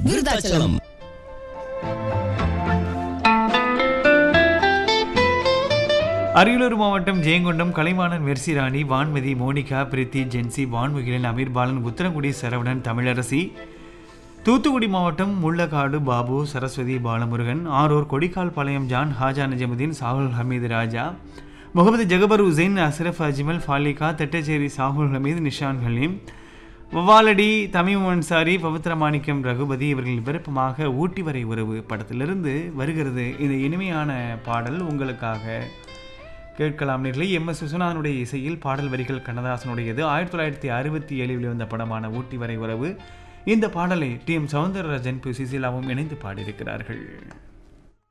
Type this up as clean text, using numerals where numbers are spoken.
விருதாச்சலம். அரியலூர் மாவட்டம் Jayankondam Kalaivanan Mercyrani, Vanmathi, Monica, Preeti, gen Z, Vanmugilan, Ameerbalan, Utharangudi Saravanan, Tamilarasi. Thoothukudi மாவட்டம் முள்ளக்காடு பாபு, சரஸ்வதி, பாலமுருகன். ஆரூர் கொடிக்கால் பாளையம் John, Haja Najamudeen, Shahul Hameed ராஜா, முகமது ஜகபர் உசைன், அஸ்ரஃப் அஜ்மல், ஃபாலிகா, தெட்டச்சேரி சாகுல் ஹமீது, நிஷான் ஹலீம், வவாலடி, தமிம் அன்சாரி, பவித்ர மாணிக்கம், ரகுபதி இவர்கள் விருப்பமாக ஊட்டி வரை உறவு படத்திலிருந்து வருகிறது இந்த இனிமையான பாடல் உங்களுக்காக. கேட்கலாம் நேர்களே. எம்.எஸ். விஸ்வநாதனுடைய இசையில் பாடல் வரிகள் கண்ணதாசனுடையது. 1967 வந்த படமான ஊட்டி வரை உறவு. இந்த பாடலை டி.எம். சௌந்தரராஜன், பி. சுசீலாவும் இணைந்து பாடியிருக்கிறார்கள்.